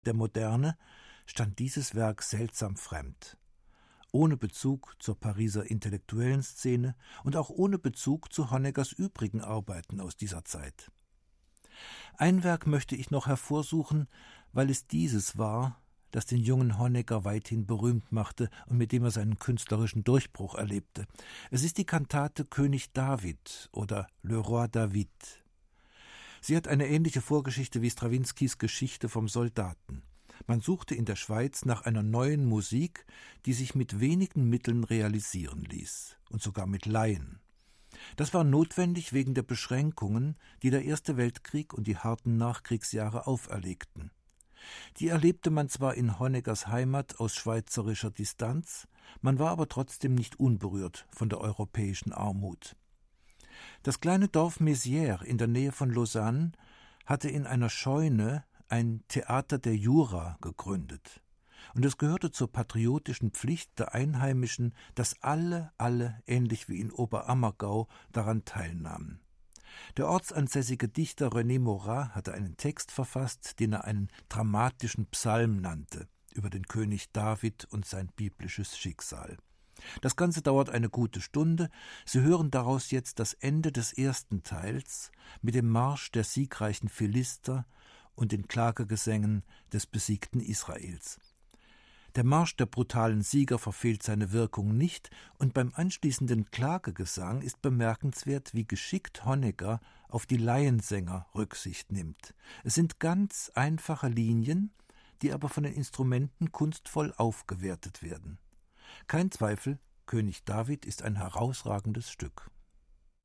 Der Moderne stand dieses Werk seltsam fremd. Ohne Bezug zur Pariser intellektuellen Szene und auch ohne Bezug zu Honeckers übrigen Arbeiten aus dieser Zeit. Ein Werk möchte ich noch hervorsuchen, weil es dieses war, das den jungen Honecker weithin berühmt machte und mit dem er seinen künstlerischen Durchbruch erlebte. Es ist die Kantate König David oder Le Roi David. Sie hat eine ähnliche Vorgeschichte wie Strawinskys Geschichte vom Soldaten. Man suchte in der Schweiz nach einer neuen Musik, die sich mit wenigen Mitteln realisieren ließ, und sogar mit Laien. Das war notwendig wegen der Beschränkungen, die der Erste Weltkrieg und die harten Nachkriegsjahre auferlegten. Die erlebte man zwar in Honeckers Heimat aus schweizerischer Distanz, man war aber trotzdem nicht unberührt von der europäischen Armut. Das kleine Dorf Mézières in der Nähe von Lausanne hatte in einer Scheune ein Theater der Jura gegründet. Und es gehörte zur patriotischen Pflicht der Einheimischen, dass alle, ähnlich wie in Oberammergau, daran teilnahmen. Der ortsansässige Dichter René Morat hatte einen Text verfasst, den er einen dramatischen Psalm nannte, über den König David und sein biblisches Schicksal. Das Ganze dauert eine gute Stunde. Sie hören daraus jetzt das Ende des ersten Teils mit dem Marsch der siegreichen Philister und den Klagegesängen des besiegten Israels. Der Marsch der brutalen Sieger verfehlt seine Wirkung nicht, und beim anschließenden Klagegesang ist bemerkenswert, wie geschickt Honecker auf die Laiensänger Rücksicht nimmt. Es sind ganz einfache Linien, die aber von den Instrumenten kunstvoll aufgewertet werden. Kein Zweifel, König David ist ein herausragendes Stück.